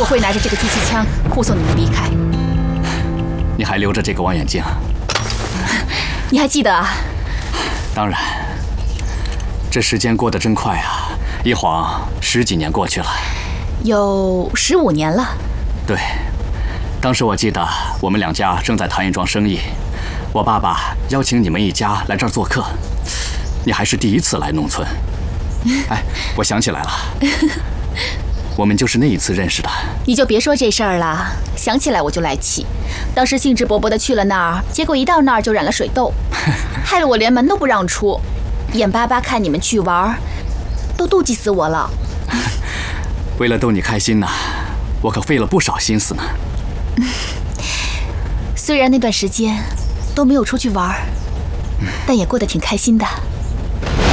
我会拿着这个机器枪护送你们离开。 你还留着这个望远镜？ 你还记得啊？ 当然。这时间过得真快啊，一晃10几年过去了。 有15年了。 对，当时我记得我们2家正在谈一桩生意，我爸爸邀请你们一家来这儿做客，你还是第一次来农村。哎，我想起来了，我们就是那一次认识的。 你就别说这事儿了，想起来我就来气。当时兴致勃勃地去了那儿，结果一到那儿就染了水痘，害得我连门都不让出，眼巴巴看你们去玩，都妒忌死我了。 为了逗你开心呢，我可费了不少心思呢。 虽然那段时间都没有出去玩，但也过得挺开心的。